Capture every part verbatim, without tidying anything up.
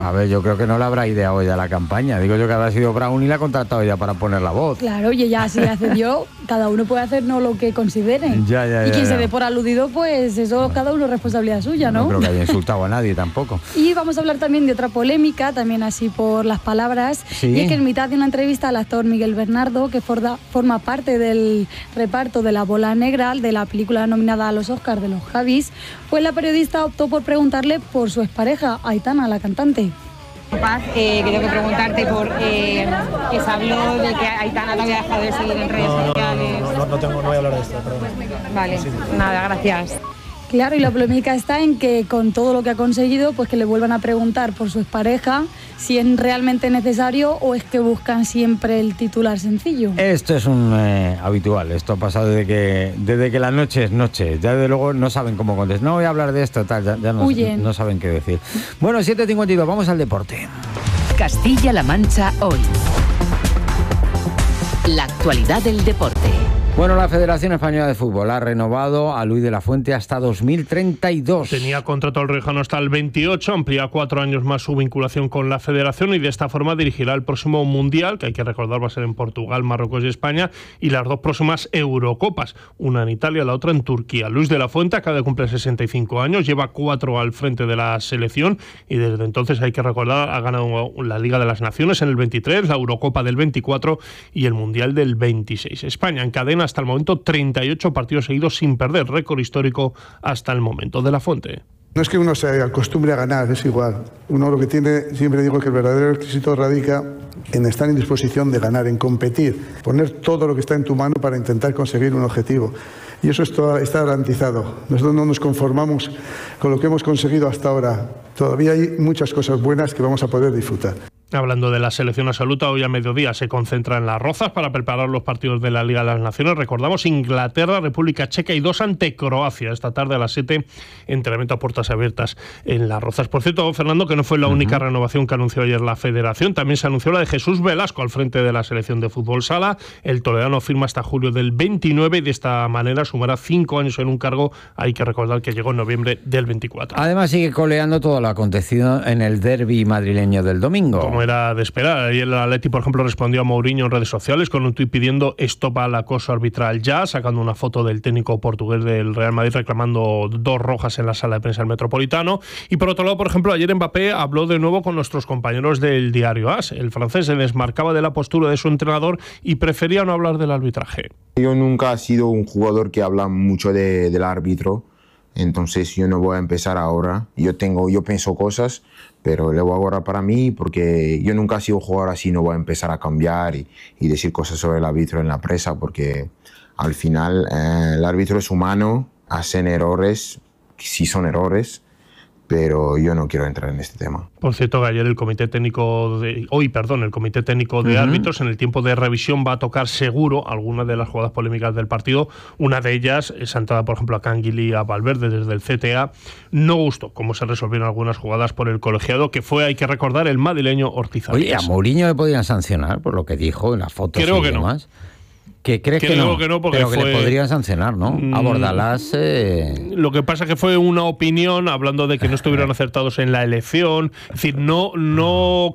A ver, yo creo que no le habrá ideado ella la campaña. Digo yo que habrá sido Brown y la ha contratado ella para poner la voz. Claro, y ella así accedió. Cada uno puede hacernos lo que considere. Ya, ya, y ya, quien ya. se dé por aludido, pues eso bueno, cada uno es responsabilidad suya, ¿no? No creo que haya insultado a nadie tampoco. Y vamos a hablar también de otra polémica, también así por las palabras. Sí. Y es que en mitad de una entrevista al actor Miguel Bernardo, que forda, forma parte del reparto de La Bola Negra, de la película nominada a los Oscars de los Javis, pues la periodista optó por preguntarle por su expareja, Aitana, la cantante. Paz, eh, quiero que preguntarte por eh, que se habló de que Aitana no había dejado de seguir en redes no, sociales. No, no, no, tengo, no voy a hablar de esto, perdón. Vale, sí. Nada, gracias. Claro, y la polémica está en que con todo lo que ha conseguido, pues que le vuelvan a preguntar por su expareja, si es realmente necesario o es que buscan siempre el titular sencillo. Esto es un eh, habitual, esto ha pasado desde que desde que la noche es noche, ya de luego no saben cómo contestar, no voy a hablar de esto, tal, ya, ya no, no saben qué decir. Bueno, siete cincuenta y dos, vamos al deporte. Castilla-La Mancha hoy. La actualidad del deporte. Bueno, la Federación Española de Fútbol ha renovado a Luis de la Fuente hasta dos mil treinta y dos. Tenía contrato al riojano hasta el veintiocho, amplía cuatro años más su vinculación con la Federación y de esta forma dirigirá el próximo Mundial, que hay que recordar va a ser en Portugal, Marruecos y España, y las dos próximas Eurocopas, una en Italia, la otra en Turquía. Luis de la Fuente acaba de cumplir sesenta y cinco años, lleva cuatro al frente de la selección y desde entonces hay que recordar, ha ganado la Liga de las Naciones en el veintitrés, la Eurocopa del veinticuatro y el Mundial del veintiséis. España encadena hasta el momento treinta y ocho partidos seguidos sin perder, récord histórico hasta el momento. De la Fuente. No es que uno se acostumbre a ganar, es igual. Uno lo que tiene, siempre digo que el verdadero éxito radica en estar en disposición de ganar, en competir, poner todo lo que está en tu mano para intentar conseguir un objetivo. Y eso está, está garantizado. Nosotros no nos conformamos con lo que hemos conseguido hasta ahora. Todavía hay muchas cosas buenas que vamos a poder disfrutar. Hablando de la selección absoluta, hoy a mediodía se concentra en Las Rozas para preparar los partidos de la Liga de las Naciones. Recordamos Inglaterra, República Checa y dos ante Croacia. Esta tarde a las siete, entrenamiento a puertas abiertas en Las Rozas. Por cierto, Fernando, que no fue la uh-huh. única renovación que anunció ayer la Federación. También se anunció la de Jesús Velasco al frente de la selección de fútbol sala. El toledano firma hasta julio del veintinueve y de esta manera sumará cinco años en un cargo. Hay que recordar que llegó en noviembre del veinticuatro. Además sigue coleando todo lo acontecido en el derbi madrileño del domingo. Como era de esperar. Ayer el Atleti, por ejemplo, respondió a Mourinho en redes sociales con un tuit pidiendo stop al acoso arbitral ya, sacando una foto del técnico portugués del Real Madrid reclamando dos rojas en la sala de prensa del Metropolitano. Y por otro lado, por ejemplo, ayer Mbappé habló de nuevo con nuestros compañeros del diario AS. El francés se desmarcaba de la postura de su entrenador y prefería no hablar del arbitraje. Yo nunca he sido un jugador que habla mucho de, del árbitro. Entonces yo no voy a empezar ahora. Yo tengo, yo pienso cosas, pero le voy a guardar para mí porque yo nunca he sido jugador así. No voy a empezar a cambiar y, y decir cosas sobre el árbitro en la prensa porque al final eh, el árbitro es humano, hacen errores, sí son errores, pero yo no quiero entrar en este tema. Por cierto, que ayer el comité técnico de hoy, perdón, el comité técnico de uh-huh. árbitros en el tiempo de revisión va a tocar seguro algunas de las jugadas polémicas del partido. Una de ellas, esa entrada, por ejemplo, a Canguilí y a Valverde desde el C T A, no gustó cómo se resolvieron algunas jugadas por el colegiado, que fue, hay que recordar, el madrileño Ortiz Arias. Oye, a Mourinho le podrían sancionar por lo que dijo en las fotos. Creo y que demás. no. ¿Que crees Creo que no? que no, porque pero que fue... le podrían sancionar, ¿no? Mm, A Bordalás... Eh... Lo que pasa es que fue una opinión hablando de que no estuvieron acertados en la elección. Es decir, no, no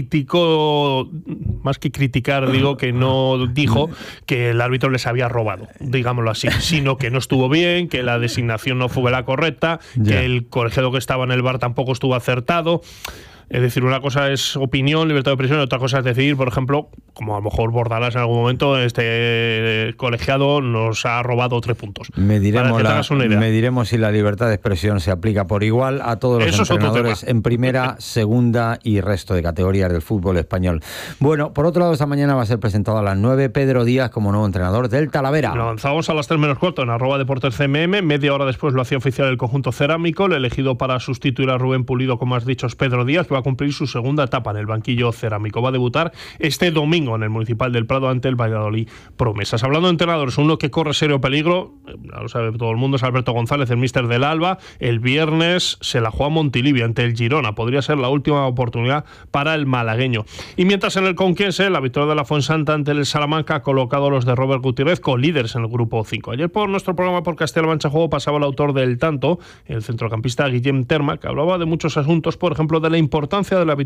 criticó, más que criticar, digo, que no dijo que el árbitro les había robado, digámoslo así, sino que no estuvo bien, que la designación no fue la correcta, ya. que el colegiado que estaba en el V A R tampoco estuvo acertado. Es decir, una cosa es opinión, libertad de expresión, y otra cosa es decidir, por ejemplo, como a lo mejor Bordalás en algún momento, este colegiado nos ha robado tres puntos. Me diremos, la, me diremos si la libertad de expresión se aplica por igual a todos los Eso entrenadores en primera, segunda y resto de categorías del fútbol español. Bueno, por otro lado, esta mañana va a ser presentado a las nueve Pedro Díaz como nuevo entrenador del Talavera. Lo lanzamos a las tres menos cuarto en arroba deportes C M M. Media hora después lo hacía oficial el conjunto cerámico. El elegido para sustituir a Rubén Pulido, como has dicho, es Pedro Díaz, que va a cumplir su segunda etapa en el banquillo cerámico. Va a debutar este domingo domingo en el Municipal del Prado ante el Valladolid Promesas. Hablando de entrenadores, uno que corre serio peligro, ya lo sabe todo el mundo, es Alberto González, el míster del Alba. El viernes se la juega Montilivi ante el Girona. Podría ser la última oportunidad para el malagueño. Y mientras en el Conquense, la victoria de la Fuensanta ante el Salamanca ha colocado a los de Robert Gutiérrez con líderes en el grupo cinco. Ayer por nuestro programa por Castilla-La Mancha Juego pasaba el autor del tanto, el centrocampista Guillem Terma, que hablaba de muchos asuntos, por ejemplo, de la importancia de la victoria